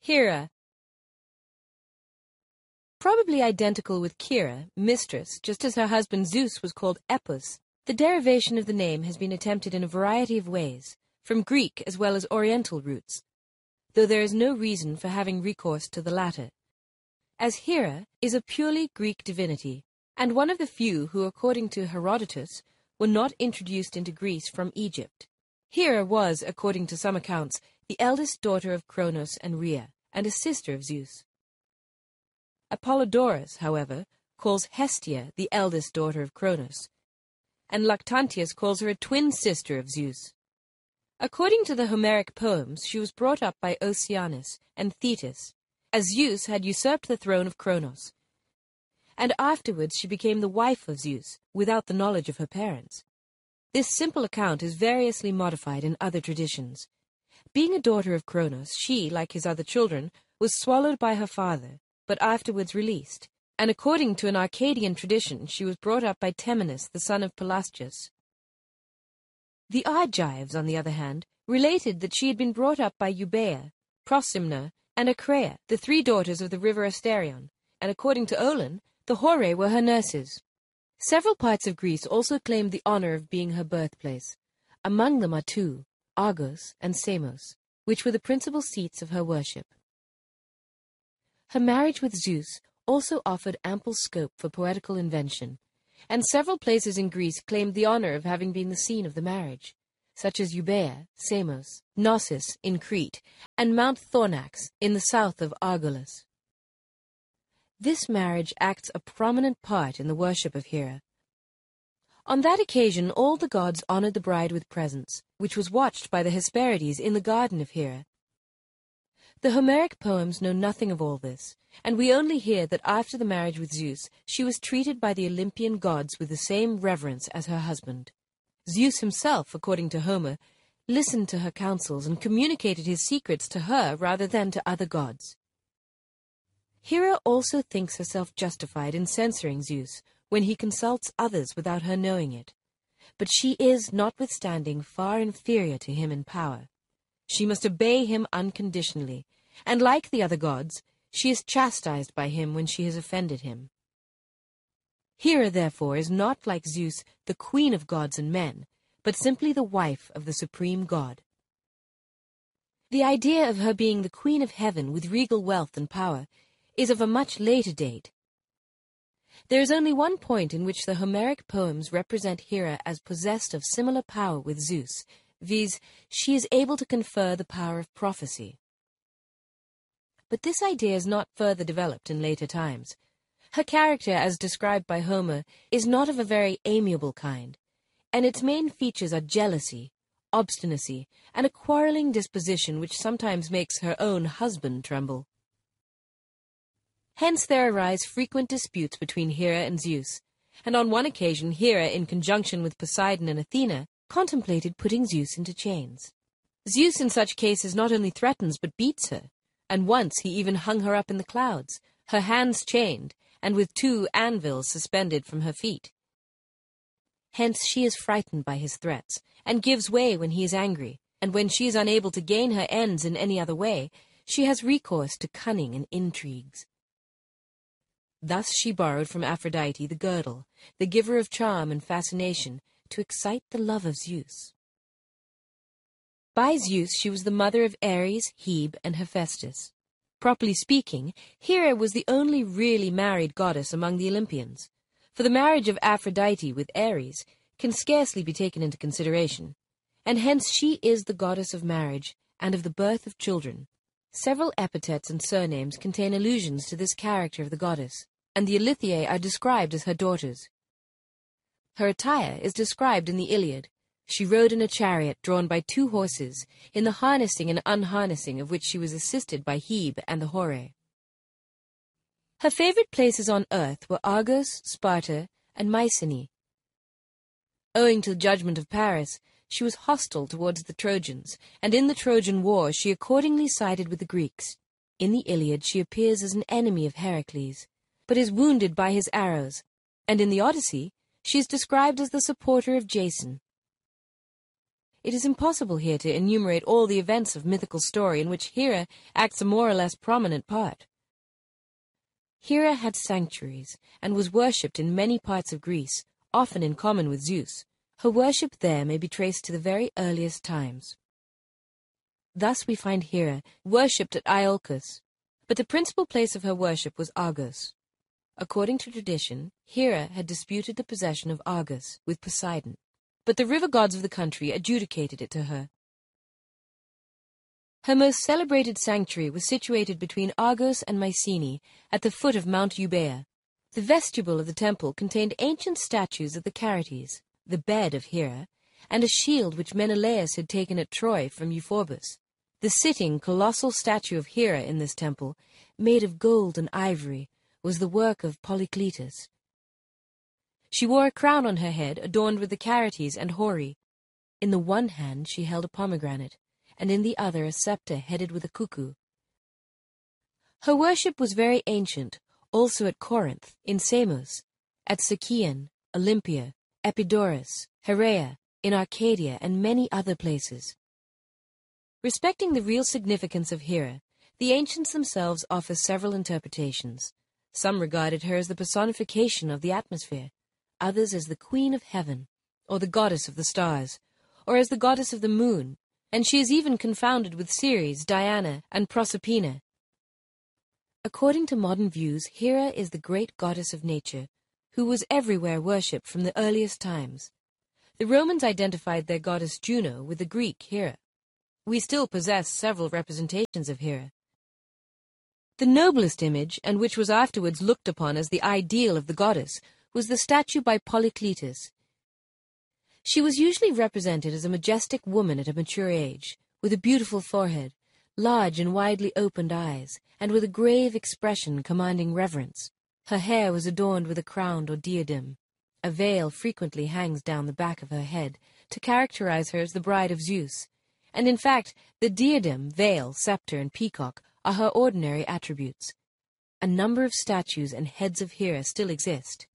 Hera. Probably identical with Kira, mistress, just as her husband Zeus was called Epos, the derivation of the name has been attempted in a variety of ways, from Greek as well as Oriental roots, though there is no reason for having recourse to the latter, as Hera is a purely Greek divinity, and one of the few who, according to Herodotus, were not introduced into Greece from Egypt. Hera was, according to some accounts, the eldest daughter of Cronos and Rhea, and a sister of Zeus. Apollodorus, however, calls Hestia the eldest daughter of Cronos, and Lactantius calls her a twin sister of Zeus. According to the Homeric poems, she was brought up by Oceanus and Thetis, as Zeus had usurped the throne of Cronos, and afterwards she became the wife of Zeus, without the knowledge of her parents. This simple account is variously modified in other traditions. Being a daughter of Cronos, she, like his other children, was swallowed by her father, but afterwards released, and according to an Arcadian tradition, she was brought up by Temenus, the son of Pelasgus. The Argives, on the other hand, related that she had been brought up by Euboea, Prosimna, and Acrea, the three daughters of the river Asterion, and according to Olin, the Horae were her nurses. Several parts of Greece also claimed the honor of being her birthplace. Among them are two, Argos and Samos, which were the principal seats of her worship. Her marriage with Zeus also offered ample scope for poetical invention, and several places in Greece claimed the honor of having been the scene of the marriage, such as Euboea, Samos, Knossos in Crete, and Mount Thornax in the south of Argolis. This marriage acts a prominent part in the worship of Hera. On that occasion all the gods honored the bride with presents, which was watched by the Hesperides in the garden of Hera. The Homeric poems know nothing of all this, and we only hear that after the marriage with Zeus, she was treated by the Olympian gods with the same reverence as her husband. Zeus himself, according to Homer, listened to her counsels and communicated his secrets to her rather than to other gods. Hera also thinks herself justified in censoring Zeus when he consults others without her knowing it, but she is, notwithstanding, far inferior to him in power. She must obey him unconditionally, and like the other gods, she is chastised by him when she has offended him. Hera, therefore, is not, like Zeus, the queen of gods and men, but simply the wife of the supreme god. The idea of her being the queen of heaven with regal wealth and power is of a much later date. There is only one point in which the Homeric poems represent Hera as possessed of similar power with Zeus, viz., she is able to confer the power of prophecy. But this idea is not further developed in later times. Her character, as described by Homer, is not of a very amiable kind, and its main features are jealousy, obstinacy, and a quarreling disposition which sometimes makes her own husband tremble. Hence there arise frequent disputes between Hera and Zeus, and on one occasion Hera, in conjunction with Poseidon and Athena, contemplated putting Zeus into chains. Zeus in such cases not only threatens but beats her, and once he even hung her up in the clouds, her hands chained, and with 2 anvils suspended from her feet. Hence she is frightened by his threats, and gives way when he is angry, and when she is unable to gain her ends in any other way, she has recourse to cunning and intrigues. Thus she borrowed from Aphrodite the girdle, the giver of charm and fascination, to excite the love of Zeus. By Zeus she was the mother of Ares, Hebe, and Hephaestus. Properly speaking, Hera was the only really married goddess among the Olympians, for the marriage of Aphrodite with Ares can scarcely be taken into consideration, and hence she is the goddess of marriage and of the birth of children. Several epithets and surnames contain allusions to this character of the goddess, and the Ilithiae are described as her daughters. Her attire is described in the Iliad. She rode in a chariot drawn by 2 horses, in the harnessing and unharnessing of which she was assisted by Hebe and the Horae. Her favorite places on earth were Argos, Sparta, and Mycenae. Owing to the judgment of Paris, she was hostile towards the Trojans, and in the Trojan War she accordingly sided with the Greeks. In the Iliad she appears as an enemy of Heracles, but is wounded by his arrows, and in the Odyssey she is described as the supporter of Jason. it is impossible here to enumerate all the events of mythical story in which Hera acts a more or less prominent part. Hera had sanctuaries and was worshipped in many parts of Greece, often in common with Zeus. Her worship there may be traced to the very earliest times. Thus we find Hera worshipped at Iolcus, but the principal place of her worship was Argos. According to tradition, Hera had disputed the possession of Argos with Poseidon, but the river gods of the country adjudicated it to her. Her most celebrated sanctuary was situated between Argos and Mycenae, at the foot of Mount Euboea. The vestibule of the temple contained ancient statues of the Charites, the bed of Hera, and a shield which Menelaus had taken at Troy from Euphorbus. The sitting, colossal statue of Hera in this temple, made of gold and ivory, was the work of Polycletus. She wore a crown on her head adorned with the Charites and Horii. In the one hand she held a pomegranate, and in the other a scepter headed with a cuckoo. Her worship was very ancient, also at Corinth, in Samos, at Sicyon, Olympia, Epidaurus, Heraea, in Arcadia, and many other places. Respecting the real significance of Hera, the ancients themselves offer several interpretations. Some regarded her as the personification of the atmosphere, others as the queen of heaven, or the goddess of the stars, or as the goddess of the moon, and she is even confounded with Ceres, Diana, and Proserpina. According to modern views, Hera is the great goddess of nature, who was everywhere worshipped from the earliest times. The Romans identified their goddess Juno with the Greek Hera. We still possess several representations of Hera. The noblest image, and which was afterwards looked upon as the ideal of the goddess, was the statue by Polycletus. She was usually represented as a majestic woman at a mature age, with a beautiful forehead, large and widely opened eyes, and with a grave expression commanding reverence. Her hair was adorned with a crown or diadem. A veil frequently hangs down the back of her head to characterize her as the bride of Zeus, and in fact, the diadem, veil, scepter, and peacock are her ordinary attributes. A number of statues and heads of Hera still exist.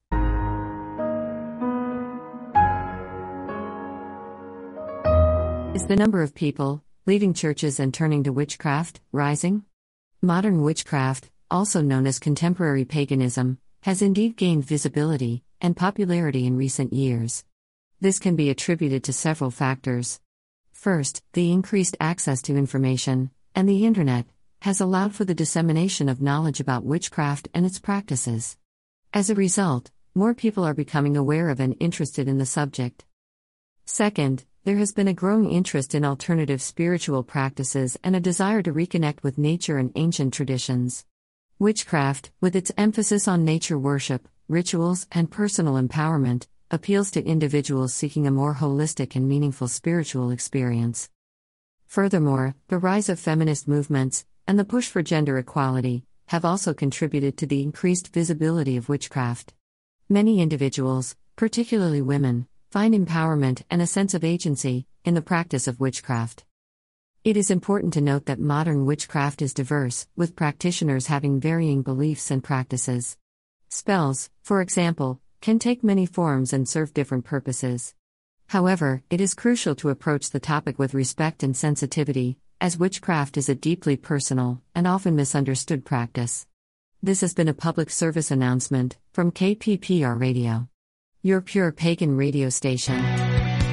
Is the number of people leaving churches and turning to witchcraft rising? Modern witchcraft, also known as contemporary paganism, has indeed gained visibility and popularity in recent years. This can be attributed to several factors. First, the increased access to information, and the Internet, has allowed for the dissemination of knowledge about witchcraft and its practices. As a result, more people are becoming aware of and interested in the subject. Second, there has been a growing interest in alternative spiritual practices and a desire to reconnect with nature and ancient traditions. Witchcraft, with its emphasis on nature worship, rituals, and personal empowerment, appeals to individuals seeking a more holistic and meaningful spiritual experience. Furthermore, the rise of feminist movements, and the push for gender equality, have also contributed to the increased visibility of witchcraft. Many individuals, particularly women, find empowerment and a sense of agency in the practice of witchcraft. It is important to note that modern witchcraft is diverse, with practitioners having varying beliefs and practices. Spells, for example, can take many forms and serve different purposes. However, it is crucial to approach the topic with respect and sensitivity, as witchcraft is a deeply personal and often misunderstood practice. This has been a public service announcement from KPPR Radio, your pure pagan radio station.